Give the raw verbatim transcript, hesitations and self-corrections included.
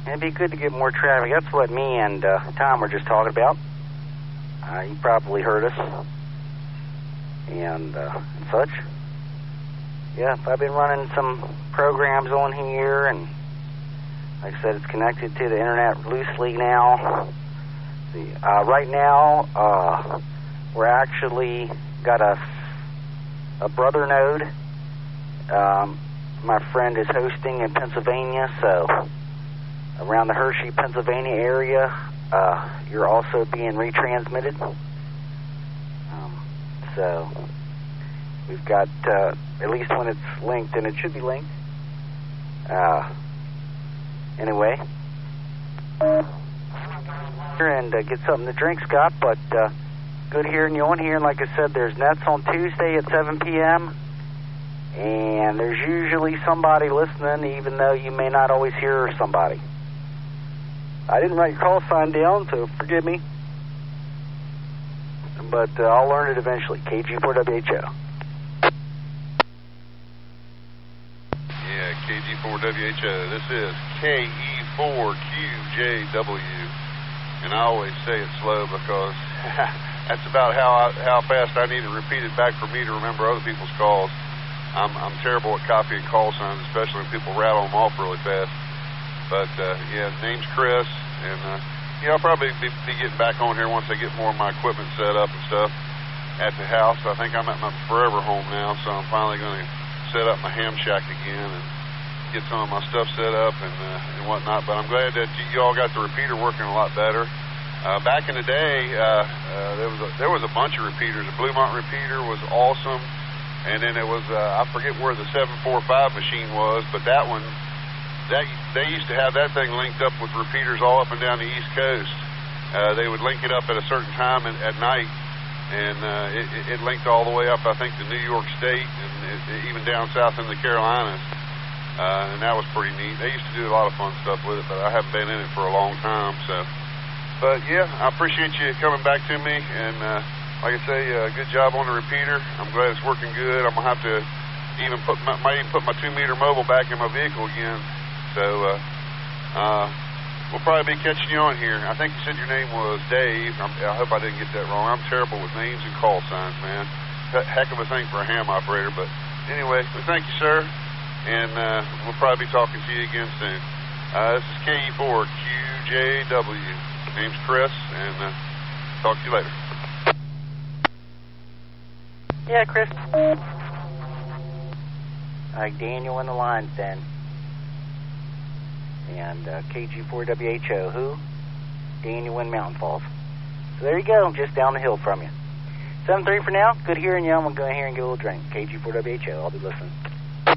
It'd be good to get more traffic. That's what me and uh, Tom were just talking about. Uh, you probably heard us. And, uh, and such. Yeah, I've been running some programs on here, and like I said, it's connected to the internet loosely now. See, uh, right now, uh, we're actually got a, a brother node. Um, my friend is hosting in Pennsylvania, so around the Hershey, Pennsylvania area, uh, you're also being retransmitted. Um, so we've got, uh, at least when it's linked, and it should be linked. Uh, anyway. And uh, get something to drink, Scott, but uh, good hearing you on here. And like I said, there's nets on Tuesday at seven p.m., and there's usually somebody listening, even though you may not always hear somebody. I didn't write your call sign down, so forgive me. But uh, I'll learn it eventually. K G four W H O. Yeah, K G four W H O. This is K E four Q J W. And I always say it slow because that's about how I, how fast I need to repeat it back for me to remember other people's calls. I'm I'm terrible at copying call signs, especially when people rattle them off really fast. But, uh, yeah, name's Chris, and, uh, yeah, I'll probably be, be getting back on here once I get more of my equipment set up and stuff at the house. I think I'm at my forever home now, so I'm finally going to set up my ham shack again and get some of my stuff set up and, uh, and whatnot. But I'm glad that you, you all got the repeater working a lot better. Uh, back in the day, uh, uh, there was a, there was a bunch of repeaters. The Bluemont repeater was awesome, and then it was, uh, I forget where the seven forty-five machine was, but that one, That, they used to have that thing linked up with repeaters all up and down the East Coast. Uh, they would link it up at a certain time at, at night, and uh, it, it linked all the way up, I think, to New York State and it, even down south in the Carolinas, uh, and that was pretty neat. They used to do a lot of fun stuff with it, but I haven't been in it for a long time. So, but, yeah, I appreciate you coming back to me, and uh, like I say, uh, good job on the repeater. I'm glad it's working good. I'm going to have to even put my, might even put my two-meter mobile back in my vehicle again. So, uh, uh, we'll probably be catching you on here. I think you said your name was Dave. I'm, I hope I didn't get that wrong. I'm terrible with names and call signs, man. Heck of a thing for a ham operator. But anyway, well, thank you, sir. And uh, we'll probably be talking to you again soon. Uh, this is K E four Q J W. Name's Chris, and uh, talk to you later. Yeah, Chris. All right, Daniel in the lines then. And uh, K G four W H O, who? Daniel in Mountain Falls. So there you go, just down the hill from you. seven three for now. Good hearing you. I'm going to go in here and get a little drink. K G four W H O. I'll be listening.